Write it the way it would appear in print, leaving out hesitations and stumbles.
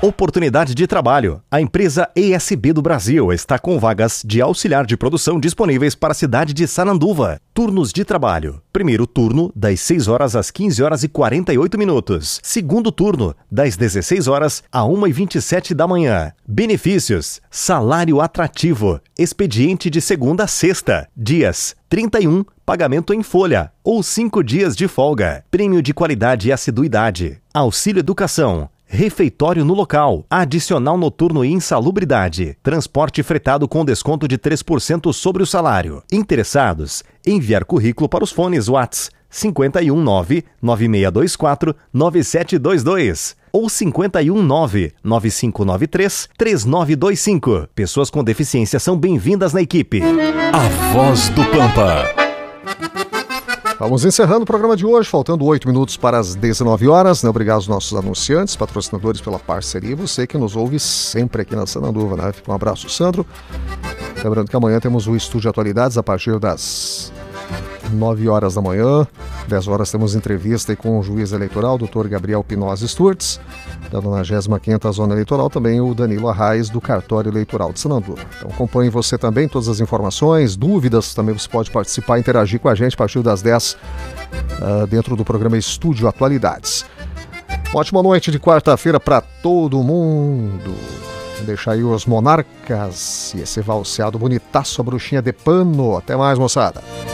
Oportunidade de trabalho. A empresa ESB do Brasil está com vagas de auxiliar de produção disponíveis para a cidade de Sananduva. Turnos de trabalho. Primeiro turno, das 6 horas às 15 horas e 48 minutos. Segundo turno, das 16 horas a 1h27 da manhã. Benefícios. Salário atrativo. Expediente de segunda a sexta. Dias 31, pagamento em folha ou 5 dias de folga. Prêmio de qualidade e assiduidade. Auxílio educação. Refeitório no local, adicional noturno e insalubridade, transporte fretado com desconto de 3% sobre o salário. Interessados? Enviar currículo para os fones WhatsApp 519-9624-9722 ou 519-9593-3925. Pessoas com deficiência são bem-vindas na equipe. A Voz do Pampa. Vamos encerrando o programa de hoje, faltando 8 minutos para as 19 horas. Obrigado aos nossos anunciantes, patrocinadores pela parceria. Você que nos ouve sempre aqui na Sananduva, né? Fica um abraço, Sandro. Lembrando que amanhã temos o Estúdio Atualidades a partir das 9 horas da manhã. 10 horas temos entrevista com o juiz eleitoral, Dr. Gabriel Pinoz Sturtz, da 95ª Zona Eleitoral, também o Danilo Arraes, do Cartório Eleitoral de Sananduva. Então acompanhe você também, todas as informações, dúvidas, também você pode participar, interagir com a gente a partir das 10 dentro do programa Estúdio Atualidades. Uma ótima noite de quarta-feira para todo mundo. Deixa aí os Monarcas e esse valseado bonitaço, a bruxinha de pano. Até mais, moçada.